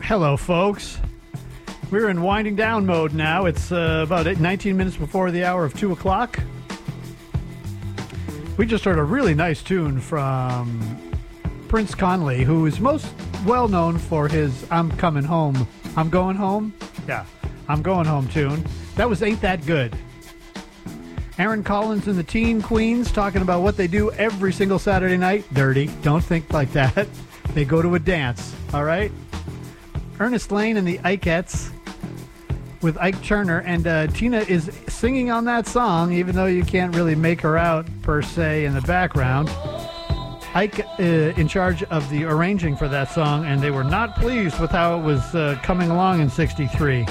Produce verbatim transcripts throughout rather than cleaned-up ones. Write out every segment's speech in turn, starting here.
Hello, folks. We're in winding down mode now. It's uh, about nineteen minutes before the hour of two o'clock. We just heard a really nice tune from Prince Conley, who is most well known for his I'm Coming Home. I'm Going Home? Yeah, I'm Going Home tune. That was Ain't That Good. Aaron Collins and the Teen Queens talking about what they do every single Saturday night. Dirty. Don't think like that. They go to a dance. All right? Ernest Lane and the Ikeettes with Ike Turner, and uh, Tina is singing on that song, even though you can't really make her out per se in the background. Ike uh, in charge of the arranging for that song, and they were not pleased with how it was uh, coming along in sixty-three.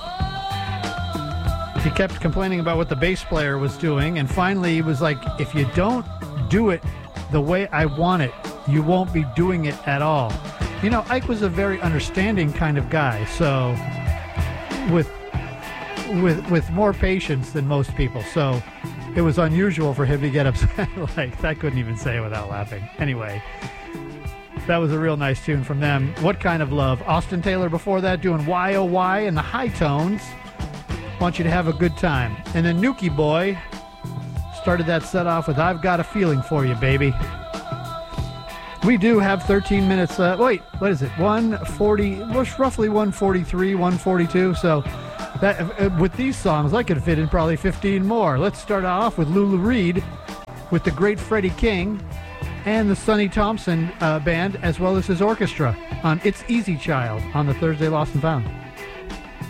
He kept complaining about what the bass player was doing, and finally he was like, if you don't do it the way I want it, you won't be doing it at all. You know, Ike was a very understanding kind of guy, so with with with more patience than most people, so it was unusual for him to get upset like I couldn't even say it without laughing. Anyway, that was a real nice tune from them. What Kind of Love? Austin Taylor before that doing Y O Y in the high tones. Want you to have a good time. And then Nuki Boy started that set off with I've Got a Feeling for You, baby. We do have thirteen minutes. Uh, wait, what is it? one forty, roughly one forty-three, one forty-two. So that uh, with these songs, I could fit in probably fifteen more. Let's start off with Lulu Reed with the great Freddie King and the Sonny Thompson uh, band, as well as his orchestra on It's Easy Child on the Thursday Lost and Found.